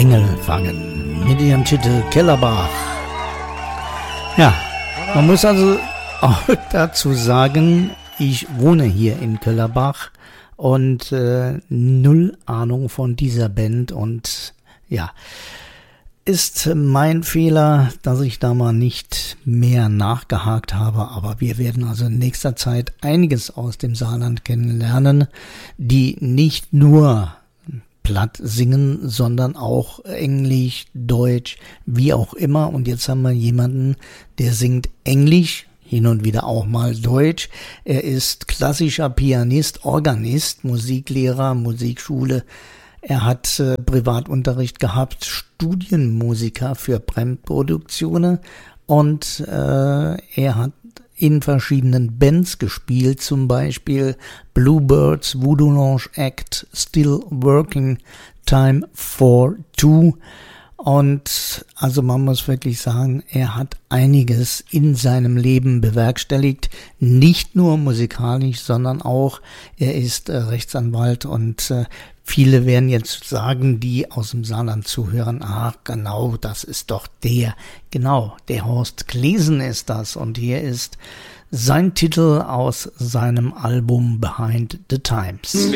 Engel fangen mit ihrem Titel Kellerbach. Ja, man muss also auch dazu sagen, ich wohne hier in Kellerbach und null Ahnung von dieser Band und ja, ist mein Fehler, dass ich da mal nicht mehr nachgehakt habe, aber wir werden also in nächster Zeit einiges aus dem Saarland kennenlernen, die nicht nur platt singen, sondern auch Englisch, Deutsch, wie auch immer. Und jetzt haben wir jemanden, der singt Englisch, hin und wieder auch mal Deutsch. Er ist klassischer Pianist, Organist, Musiklehrer, Musikschule. Er hat Privatunterricht gehabt, Studienmusiker für Fremdproduktionen und er hat in verschiedenen Bands gespielt, zum Beispiel Bluebirds, Voodoo Lounge Act, Still Working, Time for Two. Und also man muss wirklich sagen, er hat einiges in seinem Leben bewerkstelligt, nicht nur musikalisch, sondern auch, er ist Rechtsanwalt und viele werden jetzt sagen, die aus dem Saarland zuhören, genau, das ist doch der Horst Klesen ist das und hier ist sein Titel aus seinem Album Behind the Times.